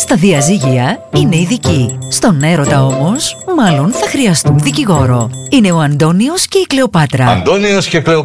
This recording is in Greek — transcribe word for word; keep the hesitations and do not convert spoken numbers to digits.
Στα διαζύγια είναι ειδικοί. Στον έρωτα όμως, μάλλον θα χρειαστούν δικηγόρο. Είναι ο Αντώνιος και η Κλεοπάτρα. Αντώνιος και Κλεοπάτρα.